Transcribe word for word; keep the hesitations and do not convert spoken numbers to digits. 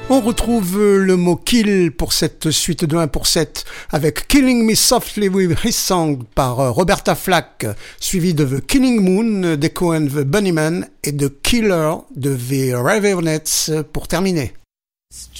On retrouve le mot kill pour cette suite de un pour sept avec Killing Me Softly with His Song par Roberta Flack, suivi de The Killing Moon des Cohen The Bunnymen et de Killer de The Raveonettes pour terminer.